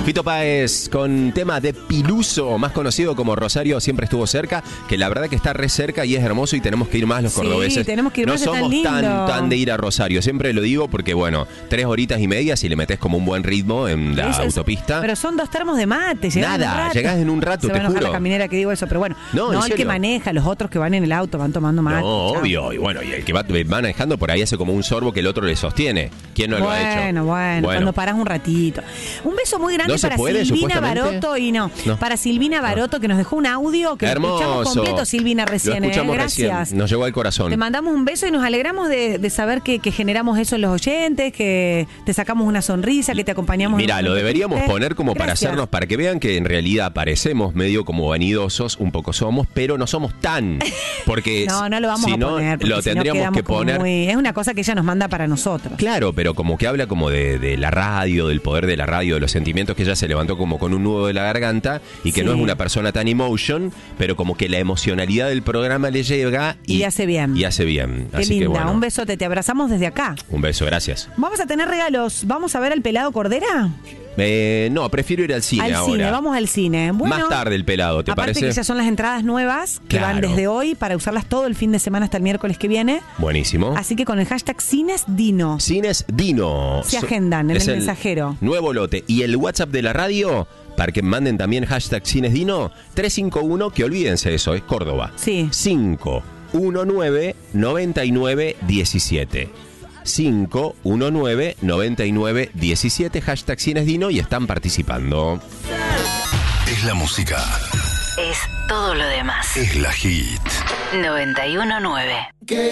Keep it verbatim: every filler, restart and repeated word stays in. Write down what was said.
Fito Páez con tema de Piluso, más conocido como Rosario siempre estuvo cerca, que la verdad que está re cerca y es hermoso y tenemos que ir más los Sí, cordobeses. tenemos que ir no más, es tan somos lindo. tan, tan de ir a Rosario, siempre lo digo porque bueno, tres horitas y media si le metes como un buen ritmo en la Es- es- autopista. Pero son dos termos de mate. llegás en un Nada, rato. llegás en un rato, Se va te a enojar juro. la caminera que digo eso, pero bueno. No, No, ¿en el que serio? maneja, los otros que van en el auto van tomando mate. No, chao. obvio, y bueno, y el que va manejando por ahí hace como un sorbo que el otro le sostiene. ¿Quién no lo ha hecho? Bueno, bueno, cuando parás un ratito. Un beso muy grande ¿No se para puede, Silvina supuestamente? Baroto y no, No. para Silvina Baroto que nos dejó un audio que lo escuchamos Hermoso. completo, Silvina, Lo recién. escuchamos ¿eh? Gracias. recién, nos llegó al corazón. Te mandamos un beso y nos alegramos de, de saber que, que generamos eso en los oyentes, que te sacamos una sonrisa, que te acompañamos. en Mira, un lo momento deberíamos triste. poner como para Gracias. hacernos, para que vean que en realidad parecemos medio como vanidosos, un poco somos, pero no somos tan. Porque No, no lo vamos si a no, poner. porque lo si no tendríamos quedamos que como poner. muy- es una cosa que ella nos manda para nosotros. Claro, pero como que habla como de, de la radio, del poder de la radio, de los sentimientos, que ella se levantó como con un nudo de la garganta y que Sí. no es una persona tan emotion, pero como que la emocionalidad del programa le llega y, Y hace bien. Y hace bien. Qué Así linda, que bueno, un besote, te abrazamos desde acá. un beso, gracias. Vamos a tener regalos. ¿Vamos a ver al pelado Cordera? Eh, no, prefiero ir al cine al ahora. cine, vamos al cine. Bueno, Más tarde el pelado, ¿te aparte parece? que ya son las entradas nuevas que Claro. van desde hoy para usarlas todo el fin de semana hasta el miércoles que viene. Buenísimo. Así que con el hashtag CinesDino. Cines Dino. Se So- agendan en es el mensajero. Nuevo lote. Y el WhatsApp de la radio, para que manden también hashtag Cines Dino, tres cinco uno, que olvídense eso, es Córdoba. Sí. cinco uno nueve, nueve nueve uno siete. cinco uno nueve, nueve nueve uno siete, hashtag Cines Dino, y están participando. Es la música. Es todo lo demás. Es la hit. noventa y uno nueve.